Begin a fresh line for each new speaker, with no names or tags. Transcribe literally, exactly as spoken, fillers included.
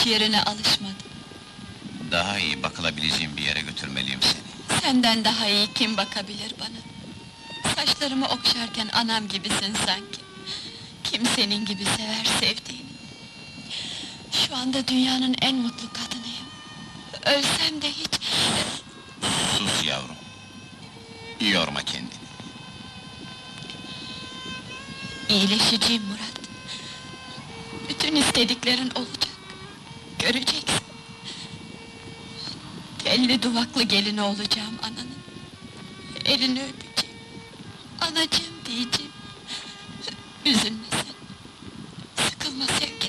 hiç yerine alışmadım.
Daha iyi bakılabileceğim bir yere götürmeliyim seni.
Senden daha iyi kim bakabilir bana? Saçlarımı okşarken anam gibisin sanki. Kim senin gibi sever sevdiğini? Şu anda dünyanın en mutlu kadınıyım. Ölsem de hiç...
Sus yavrum. Yorma kendini.
İyileşeceğim Murat. Bütün istediklerin olacak. Göreceksin. Telli duvaklı gelini olacağım ananın. Elini öpeceğim. Anacığım diyeceğim. Üzülme